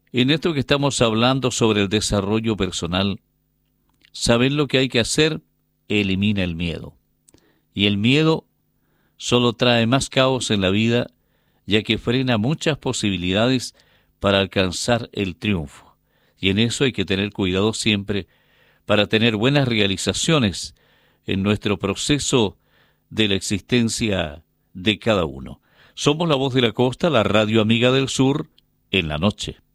En esto que estamos hablando sobre el desarrollo personal, ¿saben lo que hay que hacer? Elimina el miedo. Y el miedo solo trae más caos en la vida, ya que frena muchas posibilidades para alcanzar el triunfo. Y en eso hay que tener cuidado siempre para tener buenas realizaciones en nuestro proceso de la existencia de cada uno. Somos la Voz de la Costa, la radio amiga del sur, en la noche.